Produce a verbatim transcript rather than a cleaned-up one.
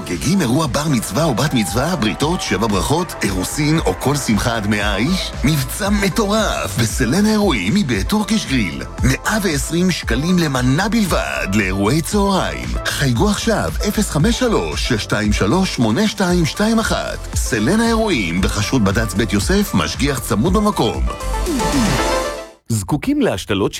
חוגגים אירוע בר מצווה או בת מצווה, בריתות, שבע ברכות, אירוסין או כל שמחה עד מאה איש? מבצע מטורף בסלנה אירועים מבית טורקיש גריל. מאה ועשרים שקלים למנה בלבד לאירועי צהריים. חייגו עכשיו אפס חמש שלוש שש שתיים שלוש שמונה שתיים שתיים אחת. סלנה אירועים בחשרות בד"ץ בית יוסף, משגיח צמוד במקום. זקוקים להשתלות